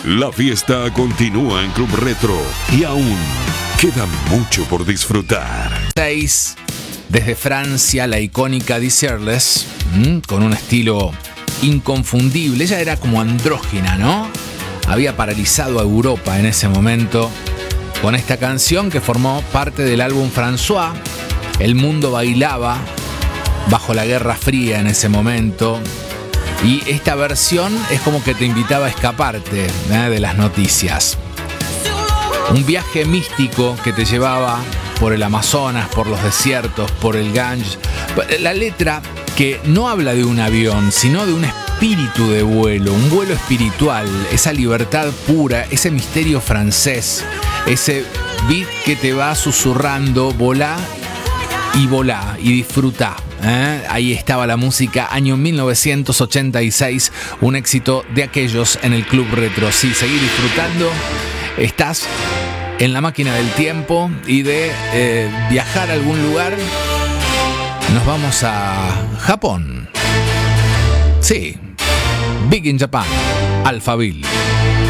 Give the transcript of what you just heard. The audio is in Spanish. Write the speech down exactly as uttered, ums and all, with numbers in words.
La fiesta continúa en Club Retro y aún queda mucho por disfrutar. seis. Desde Francia, la icónica Desireless, ¿m? con un estilo inconfundible. Ella era como andrógina, ¿no? Había paralizado a Europa en ese momento con esta canción que formó parte del álbum François. El mundo bailaba bajo la Guerra Fría en ese momento. Y esta versión es como que te invitaba a escaparte, ¿eh? de las noticias. Un viaje místico que te llevaba por el Amazonas, por los desiertos, por el Ganges. La letra que no habla de un avión, sino de un espíritu de vuelo, un vuelo espiritual, esa libertad pura, ese misterio francés, ese beat que te va susurrando, volá y volá y disfrutá. ¿Eh? Ahí estaba la música, año mil novecientos ochenta y seis, un éxito de aquellos en el Club Retro. Sí, seguir disfrutando. Estás en la máquina del tiempo y de eh, viajar a algún lugar. Nos vamos a Japón. Sí, Big in Japan, Alphaville.